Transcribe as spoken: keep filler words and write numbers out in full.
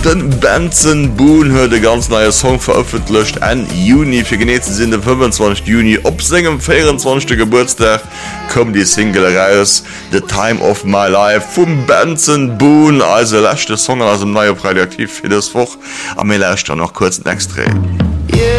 Den Benson Boone huet de ganz neue Song veröffentlicht en Juni fir geneten sinn den fünfundzwanzigsten Juni op segem vierundzwanzigsten Geburtstag kom die Single raus The Time of My Life vum Benson Boone also lächte Song aus dem neue Radioaktiv fir das Woch am mir lächt noch kurz Extra.